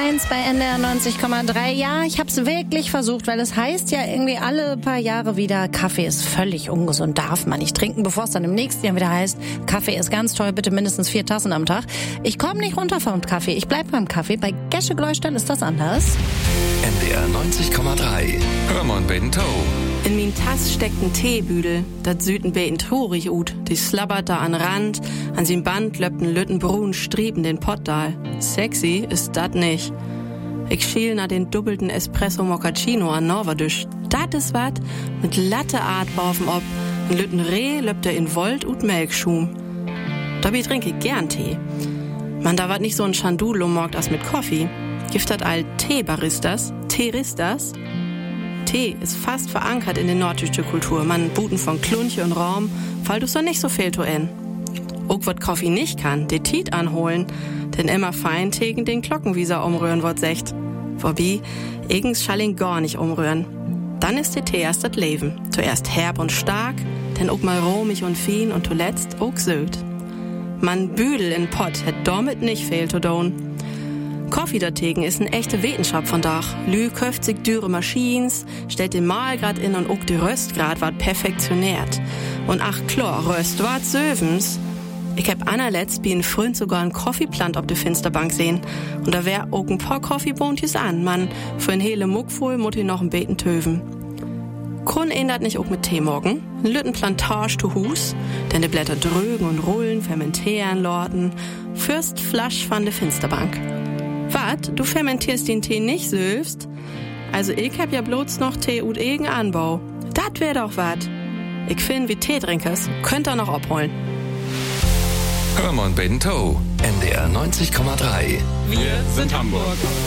1 bei NDR 90,3. Ja, ich hab's wirklich versucht, weil es heißt ja irgendwie alle paar Jahre wieder, Kaffee ist völlig ungesund, darf man nicht trinken, bevor es dann im nächsten Jahr wieder heißt, Kaffee ist ganz toll, bitte mindestens 4 Tassen am Tag. Ich komme nicht runter vom Kaffee, ich bleib beim Kaffee. Bei Gesche-Gläustern ist das anders. NDR 90,3. Hörmann Bento. In min Tass steckt ein Teebüdel, dat süd ein beten torig ut. Die slabbert da an Rand, an sin Band löppt ein lütten brun Strieben den Pottdal. Sexy ist dat nicht. Ich schiel nach den doppelten Espresso Moccacino an Norwadisch. Dat is wat, mit Latte Art baufen ob. Ein lütten Reh löppt er in Volt ut Melkschum. Dabei trinke ich gern Tee. Man, da wat nicht so ein Schandudel morgt as mit Kaffee. Giftet all Teebaristas, Teeristas. Tee ist fast verankert in der nordische Kultur. Man buten von Klunche und Raum, fall du so nicht so viel to en. Auch wat Kaffee nicht kann, de Tiet anholen, denn immer fein tegen den Glockenwieser umrühren wird secht. Vorbei, eigens schall ihn gar nicht umrühren. Dann ist der Tee erst das Leben. Zuerst herb und stark, denn auch mal romig und fein und zuletzt auch söd. Man Büdel in Pott hätt damit nicht fehl to doen. Kaffee dategen ist ein echte Wissenschaft von Dach. Lü köft sich dürre Maschines, stellt den Mahlgrad in und auch die Röstgrad ward perfektioniert. Und ach klar, Röst ward söwens. Ich hab anerletzt wie ein Freund sogar ein Kaffeeplant auf der Finsterbank sehen. Und da wär auch ein paar Kaffeebohntjes an, man. Für ein hele Muck voll mut noch ein Beten töven. Kun ändert nicht auch mit Tee morgen. Ein lütten Plantage zu Hus, denn die Blätter drögen und rollen, fermentieren, lorten. Fürst Flasch von der Finsterbank. Wat? Du fermentierst den Tee nicht selbst? Also ich hab ja bloß noch Tee und egen Anbau. Dat wär doch wat. Ich find, wie Teetrinkers, könnt ihr noch abholen. Hörmann Bento. NDR 90,3. Wir sind Hamburg.